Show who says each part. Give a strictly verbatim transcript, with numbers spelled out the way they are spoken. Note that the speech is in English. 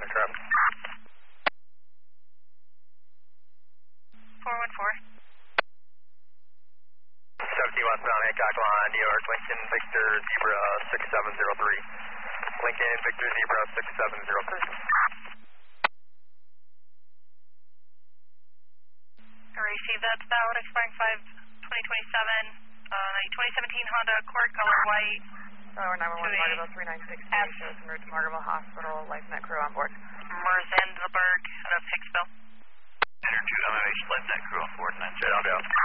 Speaker 1: Roger, traffic.
Speaker 2: four one four.
Speaker 1: seventeen westbound Hancock line, New York, Lincoln, Victor, Zebra six seven zero three. Lincoln, Victor, Zebra six seven zero three.
Speaker 2: I received that. Valid, expiring five twenty twenty-seven. Uh, a twenty seventeen Honda Accord, color white.
Speaker 3: Tower nine one one, Margaretville three nine six three, shows en route to Margaretville Hospital, life net crew on board.
Speaker 2: Merzenberg out of Hicksville.
Speaker 4: Enter two M H life net crew on board, nine
Speaker 1: Jet on down.